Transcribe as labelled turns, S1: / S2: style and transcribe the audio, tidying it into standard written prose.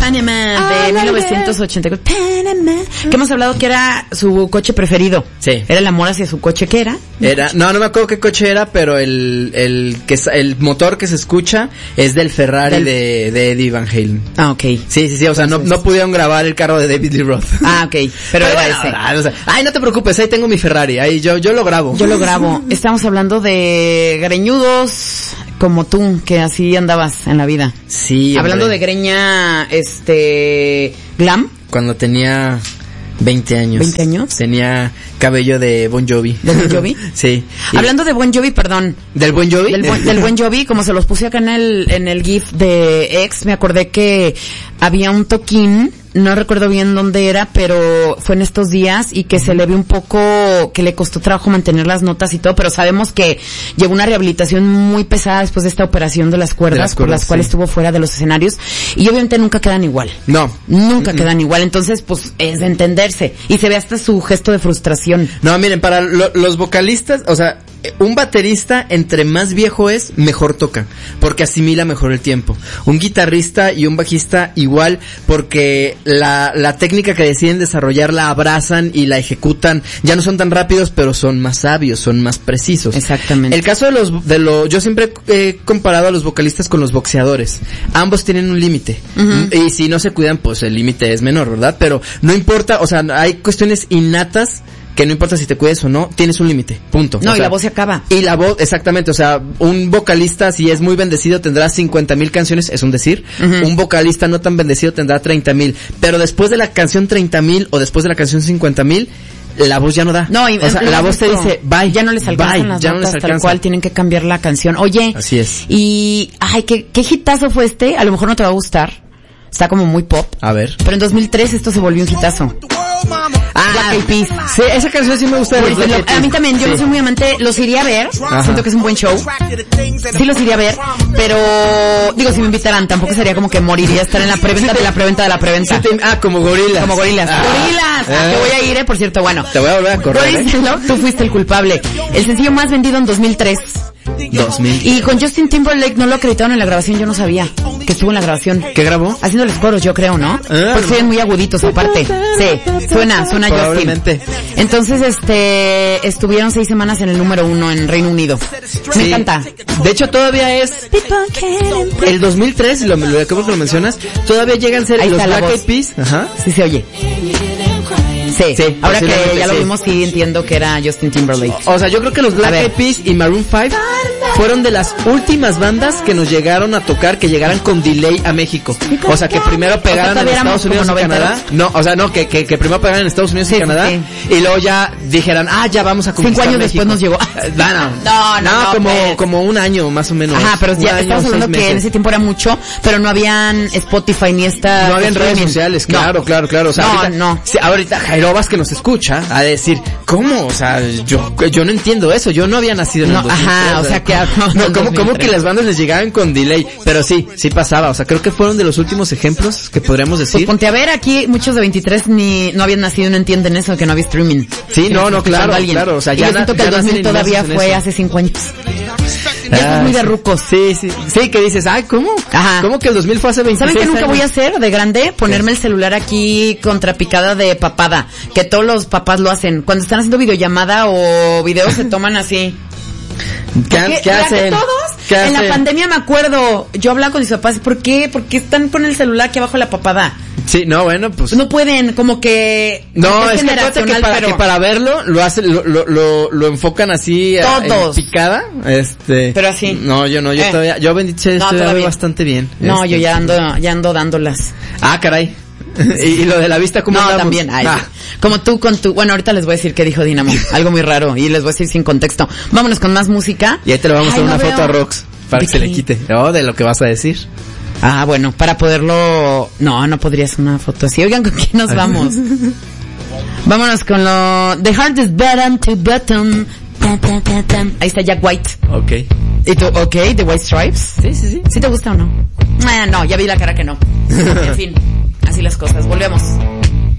S1: Panama de 1984. Panama. Que hemos hablado que era su coche preferido.
S2: Sí.
S1: Era el amor hacia su coche, ¿qué era?
S2: No me acuerdo qué coche era, pero el motor que se escucha es del Ferrari de Eddie Van Halen.
S1: Ah, ok.
S2: Sí, o sea, no pudieron grabar el carro de David Lee Roth.
S1: Ah, ok. Pero era ese.
S2: O sea, ay, no te preocupes, ahí tengo mi Ferrari, ahí yo lo grabo.
S1: Yo lo grabo. Estamos hablando de greñudos como tú, que así andabas en la vida.
S2: Sí,
S1: hablando de greña, glam.
S2: Cuando tenía 20 años.
S1: 20 años.
S2: Tenía cabello de Bon Jovi.
S1: ¿De Bon Jovi?
S2: Sí.
S1: Hablando de Bon Jovi, perdón.
S2: ¿Del Bon Jovi?
S1: Del Bon Jovi, como se los puse acá en el GIF de X, me acordé que había un toquín, no recuerdo bien dónde era, pero fue en estos días y que se le ve un poco, que le costó trabajo mantener las notas y todo, pero sabemos que llevó una rehabilitación muy pesada después de esta operación de las cuerdas por las cuales estuvo fuera de los escenarios y obviamente nunca quedan igual.
S2: No.
S1: Nunca quedan igual, entonces pues es de entenderse y se ve hasta su gesto de frustración.
S2: No, miren, para los vocalistas, o sea, un baterista entre más viejo es, mejor toca, porque asimila mejor el tiempo. Un guitarrista y un bajista igual, porque la técnica que deciden desarrollar la abrazan y la ejecutan. Ya no son tan rápidos, pero son más sabios, son más precisos.
S1: Exactamente.
S2: El caso yo siempre he comparado a los vocalistas con los boxeadores. Ambos tienen un límite. Uh-huh. Y si no se cuidan, pues el límite es menor, ¿verdad? Pero no importa, o sea, hay cuestiones innatas que no importa si te cuides o no, tienes un límite, punto.
S1: No, y la voz se acaba.
S2: Y la voz, exactamente, o sea, un vocalista si es muy bendecido tendrá 50,000 canciones, es un decir. Uh-huh. Un vocalista no tan bendecido tendrá 30,000, pero después de la canción 30,000 o después de la canción 50,000, la voz ya no da.
S1: No, y
S2: o sea, la voz te dice, bye.
S1: Ya no les alcanzan las notas, tal cual, tienen que cambiar la canción. Oye.
S2: Así es.
S1: Y, ay, qué hitazo fue este, a lo mejor no te va a gustar. Está como muy pop.
S2: A ver.
S1: Pero en 2003 esto se volvió un hitazo. Black Eyed Peas.
S2: Sí, esa canción sí me gusta.
S1: A mí también, yo no soy muy amante, los iría a ver. Ajá. Siento que es un buen show. Sí los iría a ver, pero digo, si me invitaran, tampoco sería como que moriría estar en la preventa de la preventa de la preventa.
S2: Sí, como Gorilas.
S1: Como Gorilas. Gorilas. Te voy a ir, por cierto, bueno.
S2: Te voy a volver a correr.
S1: Tú fuiste el culpable. El sencillo más vendido en 2003.
S2: 2000.
S1: Y con Justin Timberlake no lo acreditaron en la grabación, yo no sabía que estuvo en la grabación.
S2: ¿Qué grabó?
S1: Haciéndoles coros, yo creo, ¿no? Porque se ven muy aguditos aparte. Sí, suena Justin. Entonces, estuvieron 6 semanas en el número 1 en Reino Unido.
S2: Sí.
S1: Me encanta.
S2: De hecho, todavía es el 2003, lo acabo que lo mencionas, todavía llegan a ser
S1: ahí
S2: los Black
S1: Eyed
S2: Peas. Ajá.
S1: Sí se oye. Sí, ahora que ya lo vimos, sí entiendo que era Justin Timberlake.
S2: O sea, yo creo que los Black Eyed Peas y Maroon 5 fueron de las últimas bandas que nos llegaron a tocar, que llegaran con delay a México. O sea, que primero pegaran en Estados Unidos y Canadá. No, o sea, no, que primero pegaran en Estados Unidos y Canadá. Sí. Y luego ya dijeran, ya vamos a conquistar
S1: 5 años
S2: México.
S1: Después nos llegó.
S2: como un año más o menos.
S1: Ajá, pero ya estamos hablando que en ese tiempo era mucho, pero no habían Spotify ni esta.
S2: No habían redes sociales, claro. O sea, ahorita Jairobas que nos escucha a decir, ¿cómo? O sea, yo no entiendo eso, yo no había nacido en el 2003.
S1: Ajá, o sea que
S2: ¿cómo que las bandas les llegaban con delay? Pero sí pasaba, o sea, creo que fueron de los últimos ejemplos que podríamos decir.
S1: Pues ponte a ver, aquí muchos de 23 no habían nacido y no entienden eso, que no había streaming.
S2: Sí, claro, o sea,
S1: ya siento que el 2000 todavía fue hace 5 años. Ya es muy de rucos.
S2: Sí, que dices, ¿cómo?
S1: Ajá.
S2: ¿Cómo que el 2000 fue hace 26
S1: ¿Saben qué nunca
S2: años?
S1: voy a hacer de grande? Ponerme el celular aquí contrapicada de papada, que todos los papás lo hacen. Cuando están haciendo videollamada o videos se toman así.
S2: ¿Qué hacen?
S1: En la pandemia me acuerdo, yo hablaba con mis papás, ¿por qué? Porque están con el celular aquí abajo de la papada.
S2: Sí, no, bueno, pues.
S1: No pueden, como que.
S2: No, es que para verlo, lo hacen, lo enfocan así.
S1: Todos.
S2: En picada,
S1: Pero así.
S2: No, yo todavía, yo bendito estoy bastante bien.
S1: No, yo ya ando dándolas.
S2: Caray. ¿Y lo de la vista cómo andamos?
S1: También. Como tú con tu... Bueno, ahorita les voy a decir qué dijo Dynamo. Algo muy raro. Y les voy a decir sin contexto. Vámonos con más música.
S2: Y ahí te le vamos a dar una foto a Rox. Para que se le quite. De lo que vas a decir.
S1: Bueno, para poderlo... No podrías una foto así. Oigan, ¿con quién nos vamos? Vámonos con lo... The hardest button to button. Ahí está Jack White.
S2: Ok.
S1: ¿Y tú, The White Stripes?
S2: Sí.
S1: ¿Sí te gusta o no? No, ya vi la cara que no. En fin, así las cosas. Volvemos.